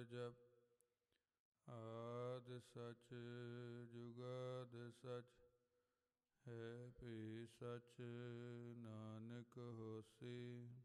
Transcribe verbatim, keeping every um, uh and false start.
ਜਪ। ਆਦਿ ਸਚ ਜੁਗਾਦ ਸਚ, ਹੈ ਭੀ ਸਚ ਨਾਨਕ ਹੋਸੀ।